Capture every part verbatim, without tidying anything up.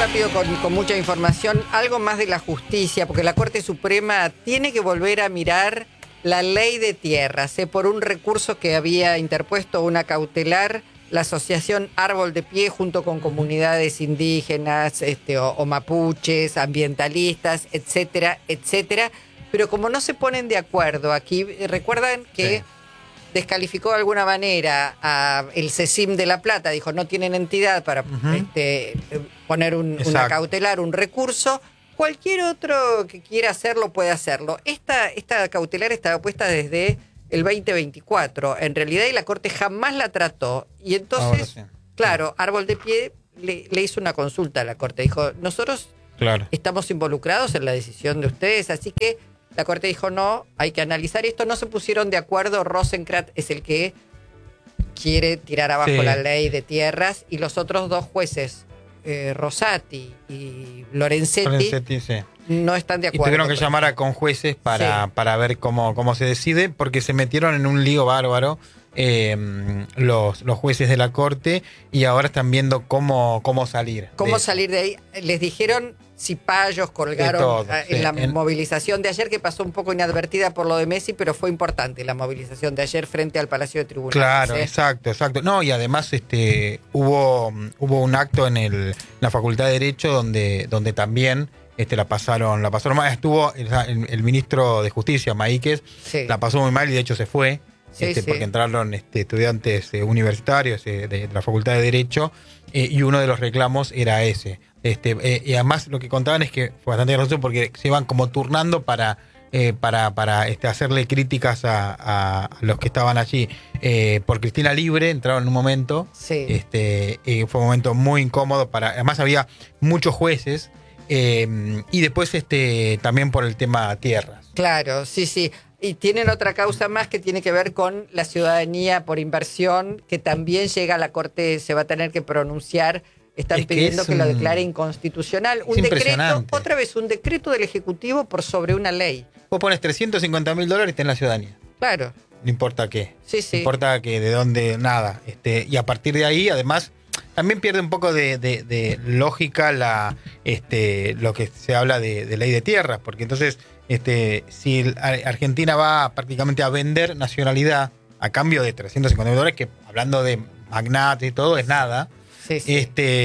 rápido con, con mucha información, algo más de la justicia, porque la Corte Suprema tiene que volver a mirar la ley de tierras, ¿eh? Por un recurso que había interpuesto una cautelar la Asociación Árbol de Pie junto con comunidades indígenas este, o, o mapuches, ambientalistas, etcétera, etcétera. Pero como no se ponen de acuerdo aquí, recuerdan que... Sí. Descalificó de alguna manera a el CECIM de La Plata, dijo no tienen entidad para uh-huh. este, poner un, una cautelar, un recurso. Cualquier otro que quiera hacerlo puede hacerlo. Esta, esta cautelar estaba puesta desde el veinte veinticuatro, en realidad, y la Corte jamás la trató. Y entonces, sí. claro, Árbol de Pie le, le hizo una consulta a la Corte. Dijo, nosotros claro. estamos involucrados en la decisión de ustedes, así que la Corte dijo no, hay que analizar esto. No se pusieron de acuerdo. Rosenkrantz es el que quiere tirar abajo sí. la ley de tierras y los otros dos jueces, eh, Rosati y Lorenzetti, Lorenzetti sí. no están de acuerdo. Y tuvieron que llamar a conjueces para, sí. para ver cómo, cómo se decide, porque se metieron en un lío bárbaro eh, los, los jueces de la Corte y ahora están viendo cómo, cómo salir. ¿Cómo de salir de ahí? Les dijeron... Cipayos colgaron todo, en sí, la en... movilización de ayer, que pasó un poco inadvertida por lo de Messi, pero fue importante la movilización de ayer frente al Palacio de Tribunales. Claro, ¿eh? exacto, exacto. No, y además este hubo, hubo un acto en el, la Facultad de Derecho donde, donde también este, la pasaron, la pasaron mal. Estuvo el, el ministro de Justicia, Maíquez, sí. la pasó muy mal y de hecho se fue, sí, este, sí. porque entraron este, estudiantes eh, universitarios eh, de, de la Facultad de Derecho eh, y uno de los reclamos era ese. Este, eh, y además lo que contaban es que fue bastante gracioso porque se iban como turnando para, eh, para, para este, hacerle críticas a, a los que estaban allí. Eh, por Cristina Libre entraron en un momento, sí. este, eh, fue un momento muy incómodo. Para, además había muchos jueces eh, y después este, también por el tema tierras. Claro, sí, sí. Y tienen otra causa más que tiene que ver con la ciudadanía por inversión, que también llega a la Corte, se va a tener que pronunciar. Están es pidiendo que, que lo declare inconstitucional. Un decreto, otra vez, un decreto del Ejecutivo por sobre una ley. Vos pones trescientos cincuenta mil dólares y tenés la ciudadanía. Claro. No importa qué. Sí, sí. No importa que de dónde, nada. Este, y a partir de ahí, además, también pierde un poco de, de, de lógica la, este, lo que se habla de, de ley de tierras. Porque entonces, este, si Argentina va prácticamente a vender nacionalidad a cambio de trescientos cincuenta mil dólares, que hablando de magnates y todo, es nada. Sí, sí.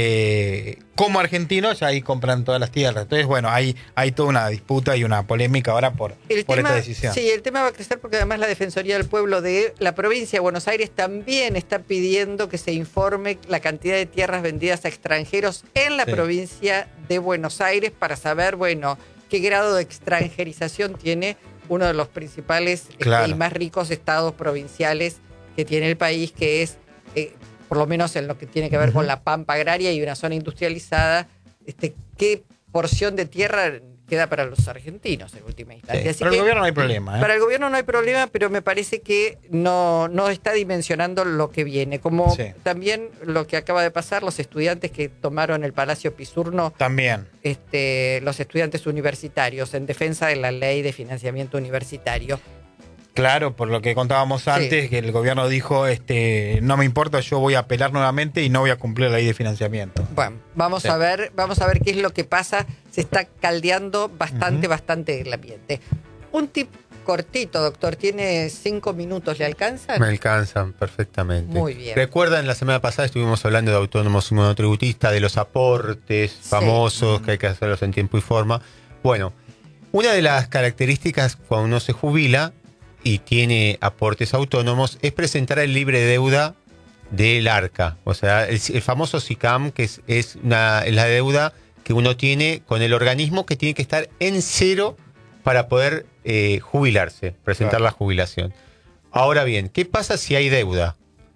Este, como argentinos, ya ahí compran todas las tierras. Entonces, bueno, hay, hay toda una disputa y una polémica ahora por, el por tema, esta decisión. Sí, el tema va a crecer porque además la Defensoría del Pueblo de la provincia de Buenos Aires también está pidiendo que se informe la cantidad de tierras vendidas a extranjeros en la sí. provincia de Buenos Aires para saber, bueno, qué grado de extranjerización tiene uno de los principales claro. este, y más ricos estados provinciales que tiene el país, que es... Eh, por lo menos en lo que tiene que ver uh-huh. con la pampa agraria y una zona industrializada, este, ¿qué porción de tierra queda para los argentinos en última instancia? Sí, Así para que, el gobierno no hay problema. ¿eh? Para el gobierno no hay problema, pero me parece que no, no está dimensionando lo que viene. Como sí. también lo que acaba de pasar, los estudiantes que tomaron el Palacio Pisurno. También. Este, los estudiantes universitarios en defensa de la ley de financiamiento universitario. Claro, por lo que contábamos antes, sí. que el gobierno dijo, este, no me importa, yo voy a apelar nuevamente y no voy a cumplir la ley de financiamiento. Bueno, vamos sí. a ver, vamos a ver qué es lo que pasa. Se está caldeando bastante, uh-huh. bastante el ambiente. Un tip cortito, doctor, tiene cinco minutos, ¿le alcanzan? Me alcanzan perfectamente. Muy bien. Recuerdan, la semana pasada estuvimos hablando de autónomos y monotributistas, de los aportes sí. famosos, uh-huh. que hay que hacerlos en tiempo y forma. Bueno, una de las características cuando uno se jubila y tiene aportes autónomos, es presentar el libre deuda del ARCA. O sea, el, el famoso SICAM, que es, es, una, es la deuda que uno tiene con el organismo que tiene que estar en cero para poder eh, jubilarse, presentar claro. la jubilación. Ahora bien, ¿qué pasa si hay deuda?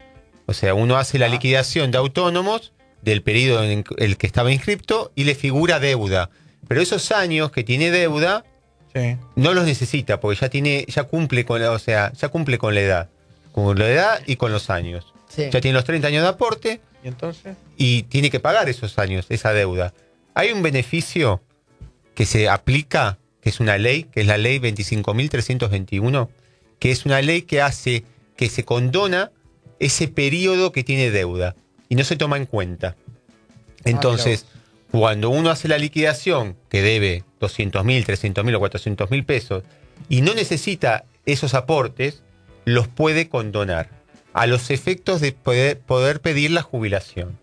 O sea, uno hace la liquidación de autónomos del periodo en el que estaba inscripto y le figura deuda. Pero esos años que tiene deuda... Sí. no los necesita porque ya tiene, ya cumple con la, o sea, ya cumple con la edad, con la edad y con los años. Sí. Ya tiene los treinta años de aporte. ¿Y entonces? Y tiene que pagar esos años, esa deuda. Hay un beneficio que se aplica, que es una ley, que es la ley veinticinco mil trescientos veintiuno, que es una ley que hace que se condona ese periodo que tiene deuda y no se toma en cuenta. Entonces, ah, cuando uno hace la liquidación, que debe doscientos mil, trescientos mil o cuatrocientos mil pesos, y no necesita esos aportes, los puede condonar a los efectos de poder, poder pedir la jubilación.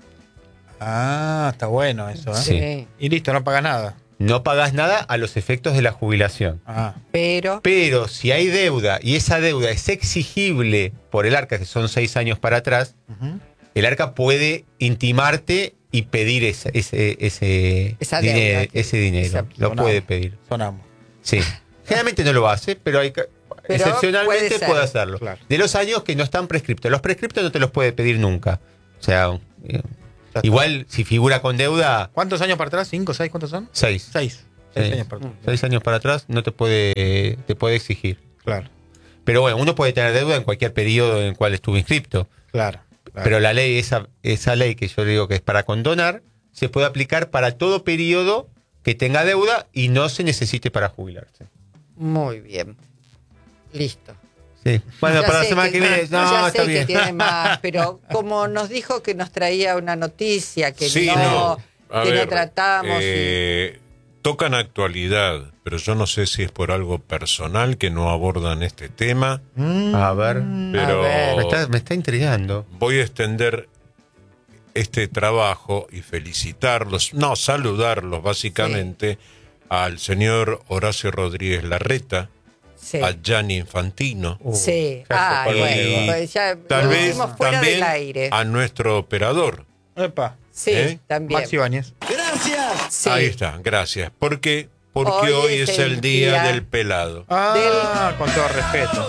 Ah, está bueno eso, ¿eh? Sí. Y listo, no pagas nada. No pagas nada a los efectos de la jubilación. Ah. Pero, Pero si hay deuda y esa deuda es exigible por el ARCA, que son seis años para atrás, Uh-huh. el ARCA puede intimarte y pedir ese, ese, ese, Esa dinero, deuda que- ese dinero. esa- Lo Sonamos. puede pedir. Sonamos. Sí. Generalmente no lo hace, pero hay que- Pero excepcionalmente puede ser. puede hacerlo. Claro. De los años que no están prescriptos. Los prescriptos no te los puede pedir nunca. O sea, eh, Ya igual si figura con deuda, ¿Cuántos años para atrás? ¿Cinco, seis? ¿Cuántos son? seis. Seis. Seis Sí. años para atrás. Seis años para atrás no te puede, te puede exigir. Claro, Pero bueno, uno puede tener deuda en cualquier periodo en el cual estuvo inscripto. claro. claro. Pero la ley, esa, esa ley que yo digo que es para condonar, se puede aplicar para todo periodo que tenga deuda y no se necesite para jubilarse. muy bien. Listo. Sí. Bueno, Ya para la sé semana que, viene, no, ya está sé bien. que tiene más, pero como nos dijo que nos traía una noticia que Sí, no, no. A que ver, no tratamos. y- eh, tocan actualidad, pero yo no sé si es por algo personal que no abordan este tema, Mm. A ver, pero ver. me está, me está intrigando. voy a extender este trabajo y felicitarlos, no, saludarlos básicamente al señor Horacio Rodríguez Larreta, sí. a Gianni Infantino, Uh, Sí, ya sé ah, por dónde bueno, va. pues ya tal lo vez dijimos fuera también del aire. a nuestro operador. Epa. Sí, ¿eh? también. Maxi Báñez. Sí. Ahí está, gracias. ¿Por qué? Porque Hoy hoy, es es el el día, día del pelado. Ah, con todo respeto.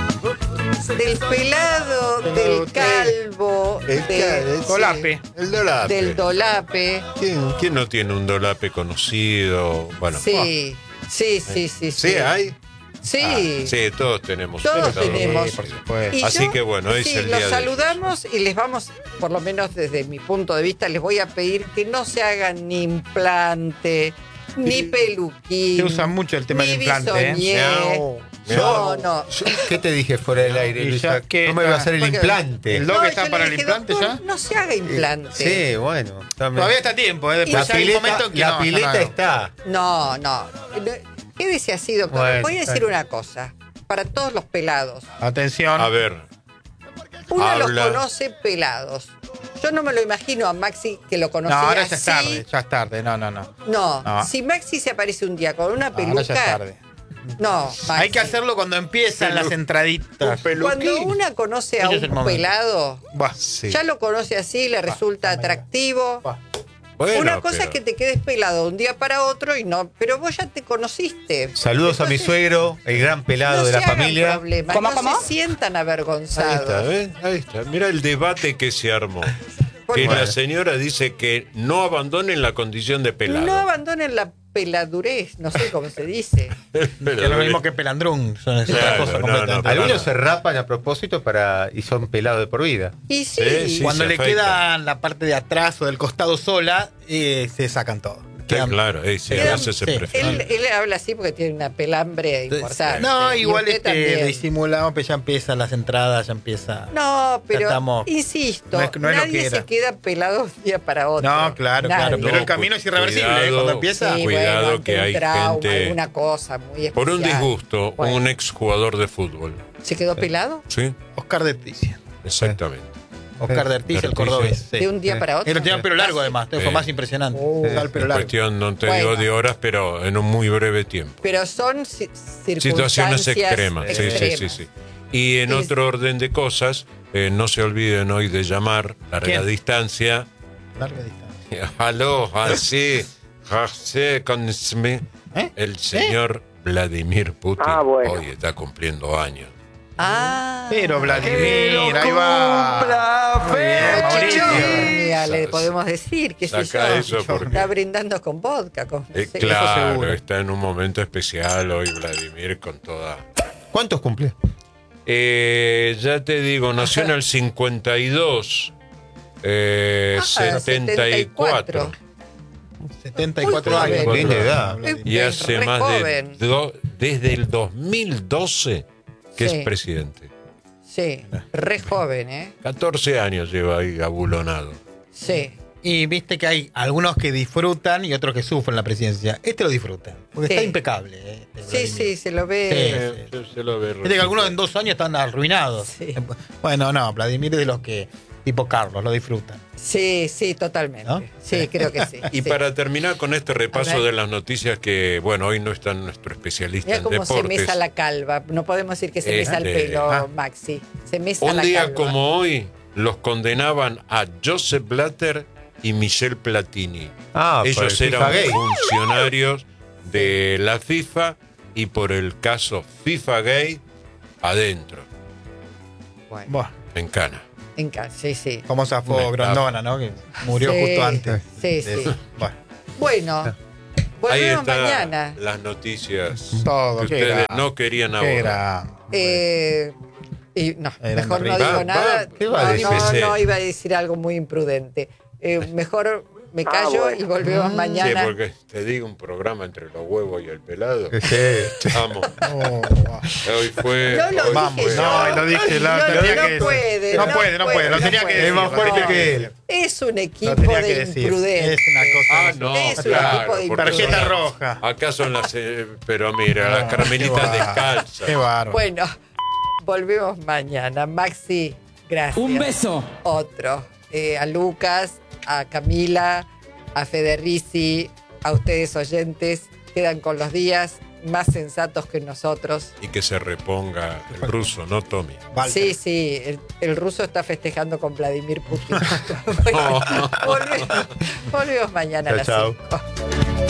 Del pelado, Pero del usted- calvo, El de- cal- Dolape. El dolape. del dolape. ¿Quién, quién no tiene un dolape conocido? Bueno, Sí, sí, sí, sí. ¿sí hay? Sí. Ah, sí, todos tenemos. Todos un pelado. tenemos. Sí, por supuesto. Y Así yo, que bueno, hoy sí, es el los día de saludamos y les vamos, por lo menos desde mi punto de vista, les voy a pedir que no se hagan ni implante, ni peluquín. Se usa mucho el tema ni del implante, ¿eh? bisoñé. Miau, No, miau. no. ¿Qué te dije fuera del aire, Y Luisa? ya que No me iba a está- hacer el porque- implante. El doc No, está yo para le el dije, implante doctor, ya. no se haga implante. Sí, bueno. dame- Todavía está a tiempo, ¿eh? La Después ya hay un pileta, momento en que la no, pileta no, no. está. No, no. Quédese así, doctor. Bueno, Voy a está decir bien. una cosa. Para todos los pelados. Atención. A ver, Uno Habla. los conoce pelados. Yo no me lo imagino a Maxi que lo No, conocía ahora ya así. es tarde, ya es tarde. No, no, no. No, No. si Maxi se aparece un día con una Ahora peluca. ya es tarde. No, Maxi. Hay que hacerlo cuando empiezan las entraditas. Cuando una conoce a Ese es el un momento. pelado, Buah. sí. ya lo conoce así, le resulta atractivo. Buah. Bueno, Una cosa pero- es que te quedes pelado de un día para otro y no, pero vos ya te conociste. Saludos a mi Entonces, suegro, el gran pelado no de se la hagan familia. problemas, ¿Cómo, no cómo? se sientan Ahí avergonzados. está, ¿ves? Ahí está. Mira el debate que se armó. Por Que favor. la señora dice que no abandonen la condición de pelado. No abandonen la peladurez, no sé cómo se dice. Que es lo mismo que pelandrún. Son es otra Claro, cosa no, completamente. no, pero Algunos no. se rapan a propósito para y son pelados de por vida. Y sí, Sí, sí. Cuando se le afeita. queda la parte de atrás o del costado sola, eh, se sacan todo. Sí, Quedan- claro, eh, sí, a Quedan- veces se sí. prefiere. él, él habla así porque tiene una pelambre importante. No, Y igual usted este, también. disimulamos, pero ya empiezan las entradas, ya empieza. No, pero estamos- insisto, no es- no es lo nadie que se era. queda pelado un día para otro. No, claro, Nadie. claro. Pero No, el camino es cu- irreversible, ¿eh? cuidado. Cuando empieza. Sí, Cuidado bueno, que ante un hay trauma, gente- alguna cosa muy especial. Por un disgusto, Bueno. un exjugador de fútbol. ¿Se quedó pelado? ¿Sí? Oscar de Articia. Exactamente. Oscar de Articia, el cordobés. sí. ¿De un día Sí. para otro? Él tenía pelo largo además, fue Sí. más impresionante. Oh. Usaba el pelo En largo. cuestión, no te Bueno. digo de horas, pero en un muy breve tiempo. Pero son ci- Situaciones circunstancias extremas. Sí, sí, sí, extremas. sí. Y en Es- otro orden de cosas, eh, no se olviden hoy de llamar larga ¿Quién? distancia. Larga distancia. Aló, así, así, con sme- ¿Eh? el señor Vladimir Putin Ah, bueno. hoy está cumpliendo años. Ah. Pero Vladimir, ahí va. Muy bien, Mauricio. Chichonia, le podemos decir, que sé Saca yo. eso porque- Está brindando con vodka. Con, Eh, sí. claro, seguro. está en un momento especial hoy Vladimir con toda... ¿Cuántos cumple? Eh, ya te digo, nació en el cincuenta y dos, eh, Ah, setenta y cuatro. setenta y cuatro Muy años. joven. Linda edad. Vladimir. Y Es hace re más joven. de... do- desde el dos mil doce que Sí. es presidente. Sí, re joven, ¿eh? catorce años lleva ahí abulonado. Sí. Y viste que hay algunos que disfrutan y otros que sufren la presidencia. Este lo disfruta, porque Sí. está impecable. ¿eh? Sí, sí, se lo Sí. ve. Eh, se- se lo ve Viste que algunos en dos años están arruinados. Sí. Bueno, no, Vladimir es de los que, tipo Carlos, lo disfrutan. Sí, sí, totalmente. ¿No? Sí, creo que sí. Y sí. para terminar con este A repaso ver. de las noticias que, bueno, hoy no está nuestro especialista Mira en cómo se deportes. mesa la calva. No podemos decir que se mesa el Este, pelo, ah. Maxi. Se mesa Un la día calva. como hoy los condenaban a Joseph Blatter y Michel Platini. Ah, por el Ellos FIFA eran Gate. funcionarios de la FIFA y por el caso FIFA Gate, adentro, Bueno, Buah, en cana. en casa, sí, sí. como zafó Una Grondona, ¿no? Que murió Sí, justo antes. sí, de sí. eso. Bueno, Bueno, Ahí volvemos están mañana. las noticias todo. que qué ustedes gran- no querían qué abordar. gran- Eh, y no, Era mejor no terrible. digo Va, nada. va, ¿qué va a no, decir? no, no, iba a decir algo muy imprudente. Eh, mejor me callo y volvemos Sí, mañana. porque te digo un programa entre los huevos y el pelado. Sí. Vamos. Oh, wow. Hoy fue. No lo hoy Vamos, dije fue- yo. no, lo dije, lo No, tenía no que puede, decir. No no puede, no puede, puede, lo no tenía que puede. decir. Es más fuerte lo tenía que él. decir. Es un equipo Lo tenía de que decir. imprudentes. Es una cosa. Ah, no, Es un claro, equipo de porque Tarjeta son las- roja. Acá son las. eh, pero mira, las No, caramelitas qué bárbaro, descalzas. Qué bárbaro. Bueno, volvemos mañana. Maxi, gracias. Un beso. Otro. Eh, a Lucas, a Camila, a Federici, a ustedes oyentes. Quedan con los días más sensatos que nosotros. Y que se reponga el ruso, no Tommy. Walter. Sí, sí, el, el ruso está festejando con Vladimir Putin. Bueno, volvemos, volvemos mañana a las Chao, cinco.